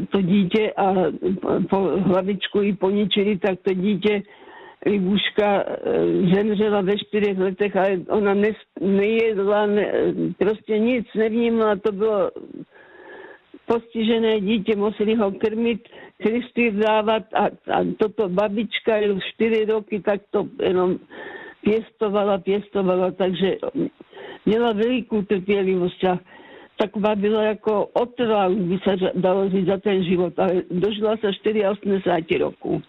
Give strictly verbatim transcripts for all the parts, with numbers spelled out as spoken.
to dítě a po hlavičku ji poničili, tak to dítě Libuška zemřela ve čtyřech letech, ale ona ne, nejedla, ne, prostě nic nevnímala, to bylo postižené dítě, museli ho krmit, Kristýr dávat a, a toto babička už čtyři roky tak to jenom pěstovala, pěstovala, takže měla velikou trpělivost a taková byla jako otrva, by se dalo říct, za ten život, ale dožila se osmdesáti čtyři roků.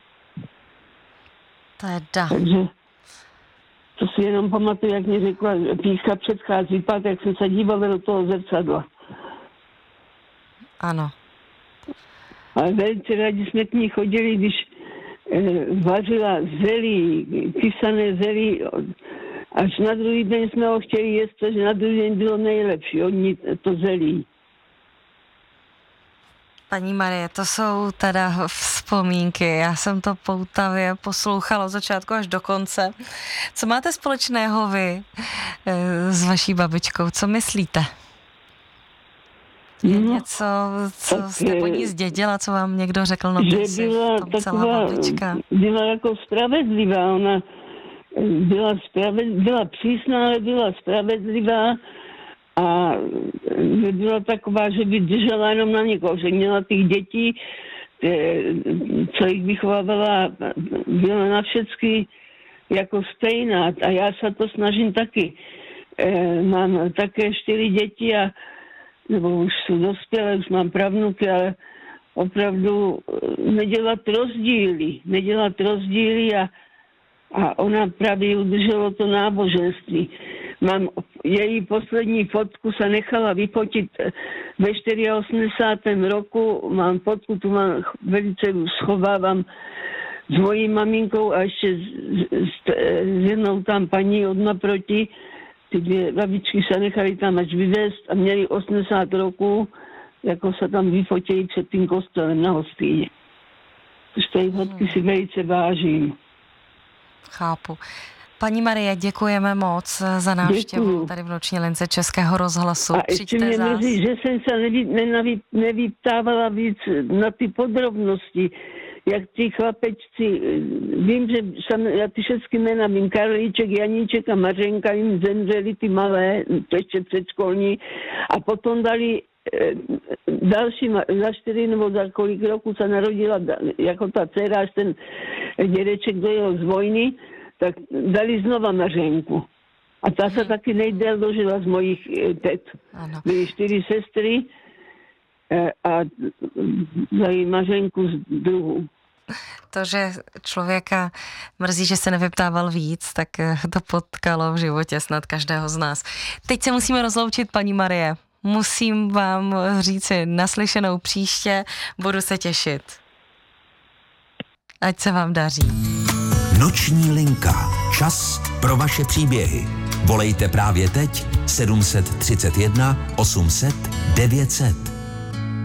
Teda. Takže to si jenom pamatuju, jak mi řekla, pícha předchází pát, jak jsem se dívala do toho zrcadla. Ano. Ale velice rádi jsme k ní chodili, když e, vařila zelí, kysané zelí. Až na druhý den jsme ho chtěli jíst, protože na druhý den bylo nejlepší, oni to zelí. Paní Marie, to jsou teda vzpomínky. Já jsem to poutavě poslouchala od začátku až do konce. Co máte společného vy s vaší babičkou? Co myslíte? Je no, něco, co jste po ní zdědila, co vám někdo řekl, no ty že byla taková, babička. Byla jako spravedlivá, ona byla, spraved, byla přísná, ale byla spravedlivá a byla taková, že by držela jenom na někoho, že měla těch dětí, co jich vychovávala, byla na všechny jako stejná a já se to snažím taky. Mám také čtyři děti a nebo už jsou dospělé, už mám pravnuky, ale opravdu nedělat rozdíly, nedělat rozdíly a, a ona právě udržela to náboženství. Mám její poslední fotku se nechala vyfotit ve osmdesátém čtvrtém roku, mám fotku, tu mám velice schovávám s mojí maminkou a ještě s, s, s jednou tam paní od naproti. Ty dvě babičky se nechali tam až vyvést a měli osmdesát roků, jako se tam vyfotili před tím kostelem na Hostýně. Už té fotky si velice vážím. Chápu. Paní Marie, děkujeme moc za návštěvu Děkuju. Tady v noční lince Českého rozhlasu. A ještě mě mrzí, že jsem se nevy, nevy, nevyptávala víc na ty podrobnosti, jak ti chlapečci, vím, že jsem, já ty všechny jména vím, Karlíček, Janíček a Mařenka jim zemřeli ty malé, to ještě předškolní, a potom dali e, další, za čtyři nebo za kolik roku se narodila jako ta dcera, až ten dědeček dojel z vojny, tak dali znova Mařenku. A ta se taky nejdél dožila z mojich tet. Byly čtyři sestry a dají Mařenku z druhou. To, že člověka mrzí, že se nevyptával víc, tak to potkalo v životě snad každého z nás. Teď se musíme rozloučit, paní Marie. Musím vám říci naslyšenou příště, budu se těšit. Ať se vám daří. Noční linka. Čas pro vaše příběhy. Volejte právě teď sedm set třicet jedna osm set devět set.